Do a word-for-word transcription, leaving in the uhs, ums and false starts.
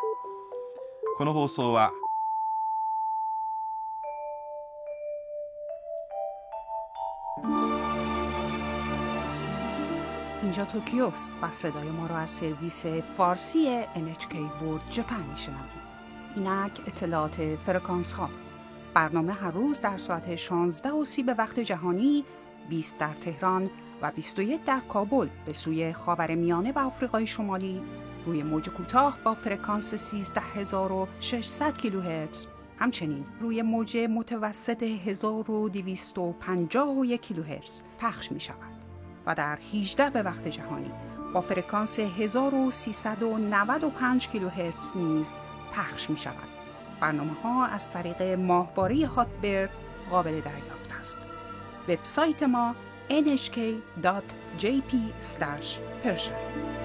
この放送は اینجا توکیوست و صدای ما را از سرویس فارسی ان اچ کی ورلد ژاپن میشنوید. اینک اطلاعات فرکانس ها. برنامه هر روز در ساعت شانزده و سی به وقت جهانی، بیست در تهران و بیست و یک در کابل به سوی خاورمیانه و آفریقای شمالی روی موج کوتاه با فرکانس سیزده هزار و ششصد کیلوهرتز، همچنین روی موج متوسط هزار و دویست و پنجاه و یک کیلوهرتز پخش می شود و در هجده به وقت جهانی با فرکانس هزار و سیصد و نود و پنج کیلوهرتز نیز پخش می شود. برنامه ها از طریق ماهواره هاتبرد قابل دریافت است. وبسایت ما ان اچ کی دات جی پی اسلش پرشن